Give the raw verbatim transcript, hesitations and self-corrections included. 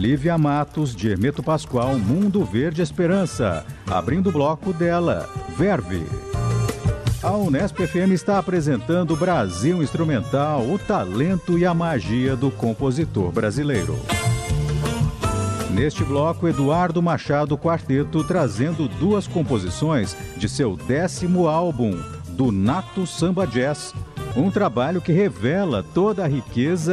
Lívia Matos, de Hermeto Pascoal, Mundo Verde Esperança. Abrindo o bloco dela, Verve. A Unesp F M está apresentando Brasil Instrumental, o talento e a magia do compositor brasileiro. Neste bloco, Eduardo Machado Quarteto trazendo duas composições de seu décimo álbum, do Nato Samba Jazz. Um trabalho que revela toda a riqueza